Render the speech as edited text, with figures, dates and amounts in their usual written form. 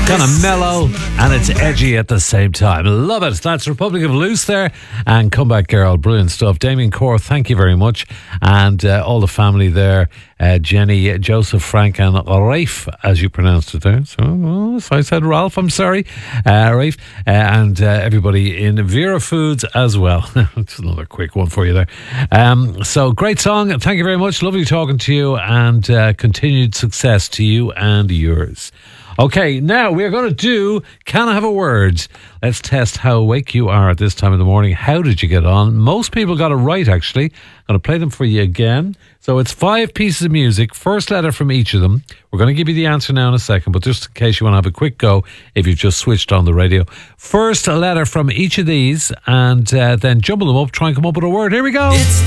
Kind of mellow and it's edgy at the same time. Love it. That's Republic of Loose there and Comeback Girl. Brilliant stuff. Damien Core, thank you very much. And all the family there, Jenny, Joseph, Frank and Rafe, as you pronounced it there. So I said Ralph, I'm sorry. Rafe. And everybody in Vera Foods as well. It's another quick one for you there. So great song. Thank you very much. Lovely talking to you and continued success to you and yours. Okay, now we're going to do Can I Have a Word? Let's test how awake you are at this time of the morning. How did you get on? Most people got it right, actually. I'm going to play them for you again. So it's 5 pieces of music, first letter from each of them. We're going to give you the answer now in a second, but just in case you want to have a quick go if you've just switched on the radio. First letter from each of these and then jumble them up, try and come up with a word. Here we go.